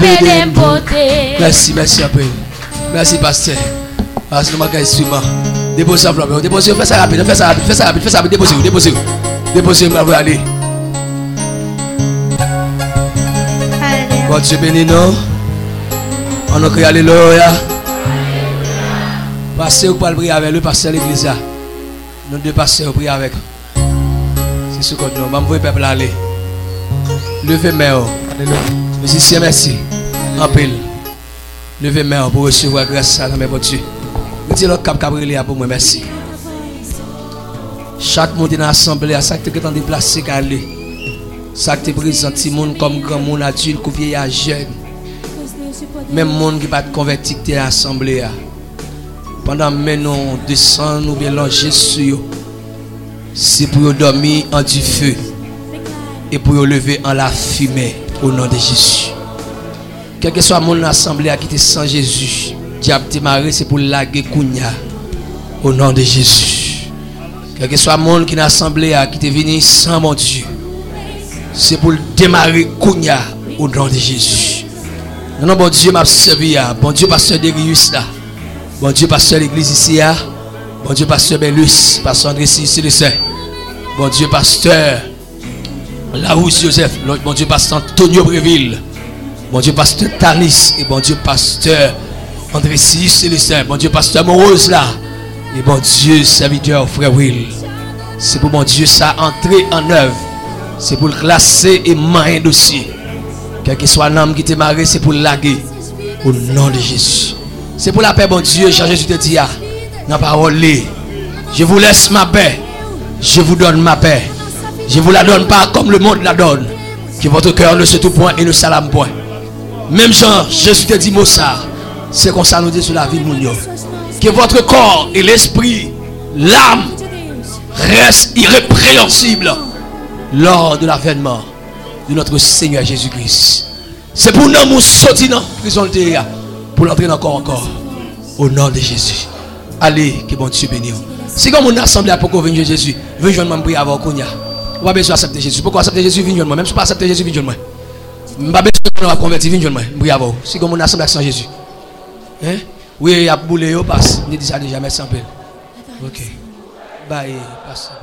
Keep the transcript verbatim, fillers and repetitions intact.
de beauté. Merci, merci un peu. Merci, pasteur. Parce que nous manquons instrument. Déposez la flamme. Déposez, faites ça rapide, faites ça rapide, faites ça rapide, faites ça rapide. Déposez, déposez. Déposez, vous allez aller. Bon Dieu béni nous. On a crié alléluia. Passez ou pas le prier avec le pasteur de l'église. Nous deux pasteurs prier avec. C'est ce qu'on nous. Je vais peuple aller. Levez main. Musicien, merci. En pile. Levez main pour recevoir grâce à la Dieu. Mettez le cap cabré pour moi, merci. Chaque monde dans l'assemblée, chaque qui est en déplacé, chaque qui est présent, petit monde comme grand monde, adulte, vieillard, jeune. Même monde qui va te convertir dans l'assemblée. Pendant que nous descendons, nous mélanger sur eux. C'est pour dormir en du feu et pour lever en la fumée au nom de Jésus. Quel que soit mon assemblée qui est sans Jésus, diable démarrer, c'est pour laguer Kounia au nom de Jésus. Quel que soit mon qui est assemblée qui est venu sans mon Dieu, c'est pour démarrer Kounia au nom de Jésus. Non, bon Dieu m'a servi, bon Dieu pasteur de Rius là, bon Dieu pasteur de l'église ici, bon Dieu pasteur Belus, pasteur André ici le Saint, bon Dieu pasteur Larousse Joseph, bon Dieu pasteur Antonio Breville, bon Dieu pasteur Tanis et bon Dieu pasteur André Célestin, bon Dieu pasteur Morose là, et bon Dieu serviteur frère Will. C'est pour mon Dieu ça entrer en œuvre, c'est pour le classer et main dossier. Quel que soit l'homme qui t'est marié, c'est pour laguer au nom de Jésus. C'est pour la paix, bon Dieu, Jean-Jésus te dit, dans la parole, je vous laisse ma paix, je vous donne ma paix. Je ne vous la donne pas comme le monde la donne. Que votre cœur ne se tout point et ne salame point. Même Jean, Jésus te dit, mot ça, c'est comme ça nous dit sur la vie de Mounio. Que votre corps et l'esprit, l'âme, restent irrépréhensibles lors de l'avènement de notre Seigneur Jésus-Christ. C'est pour nous nous sortir dans la prison de pour l'entrer encore encore. Au nom de Jésus. Allez, que bon Dieu bénisse. Si comme on a assemblé pour qu'on vienne Jésus, venez joindre moi prier avant qu'on y a. On va besoin d'accepter Jésus. Pourquoi accepter Jésus, viens moi. Même si pas accepter Jésus, viens moi. On va besoin de convertir, viens moi. Prier avant. Si comme on a assemblé sans Jésus. Hein? Oui, il y a boulé, passe. On dit ça déjà, merci un peu. OK. Bye, passe.